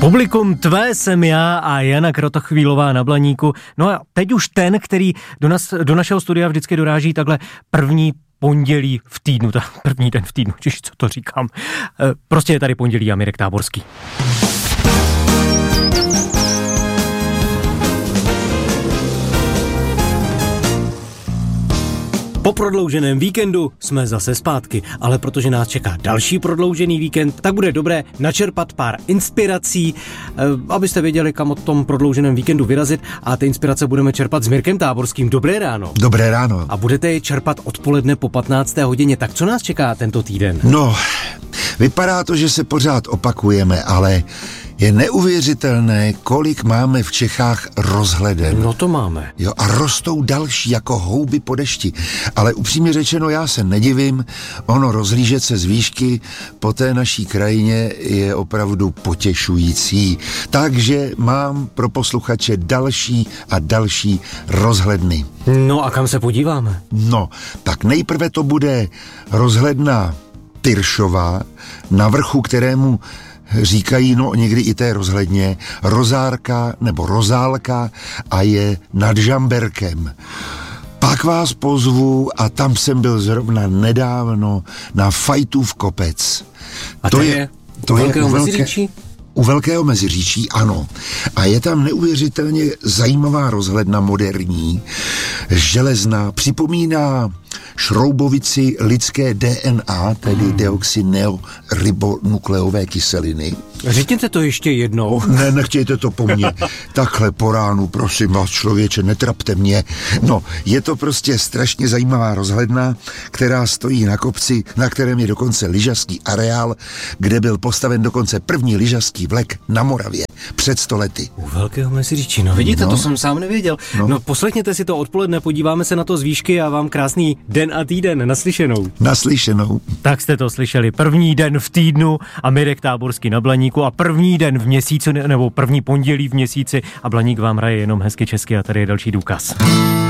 Publikum tvé jsem já a Jana Kratochvílová na Blaníku. No a teď už ten, který do našeho studia vždycky doráží takhle první pondělí v týdnu, první den v týdnu, čiž co to říkám. Prostě je tady pondělí a Mirek Táborský. Po prodlouženém víkendu jsme zase zpátky, ale protože nás čeká další prodloužený víkend, tak bude dobré načerpat pár inspirací, abyste věděli, kam o tom prodlouženém víkendu vyrazit, a ty inspirace budeme čerpat s Mirkem Táborským. Dobré ráno. Dobré ráno. A budete je čerpat odpoledne po 15. hodině. Tak co nás čeká tento týden? No, vypadá to, že se pořád opakujeme, ale je neuvěřitelné, kolik máme v Čechách rozhleden. No to máme. Jo, a rostou další jako houby po dešti. Ale upřímně řečeno, já se nedivím, ono rozhlížet se z výšky po té naší krajině je opravdu potěšující. Takže mám pro posluchače další a další rozhledny. No a kam se podíváme? No, tak nejprve to bude rozhledna Tyršova, na vrchu kterému říkají, no někdy i té rozhledně, Rozárka nebo Rozálka, a je nad Žamberkem. Pak vás pozvu, a tam jsem byl zrovna nedávno, na Fajtův kopec. A to je u Velkého Meziříčí? U Velkého Meziříčí, ano. A je tam neuvěřitelně zajímavá rozhledna, moderní, železná, připomíná šroubovici lidské DNA, tedy deoxyneoribonukleové kyseliny. Řekněte to ještě jednou. Ne, nechtějte to po mně. Takhle po ránu, prosím vás, člověče, netrapte mě. No, je to prostě strašně zajímavá rozhledna, která stojí na kopci, na kterém je dokonce lyžařský areál, kde byl postaven dokonce první lyžařský vlek na Moravě před 100 lety. U Velkého Meziříčí, no vidíte, to jsem sám nevěděl. No poslechněte si to odpoledne, podíváme se na to z výšky a vám krásný den a týden. Naslyšenou. Naslyšenou. Tak jste to slyšeli. První den v týdnu a Mirek Táborský na Blaníku, a první den v měsíci, nebo první pondělí v měsíci, a Blaník vám hraje jenom hezky česky, a tady je další důkaz.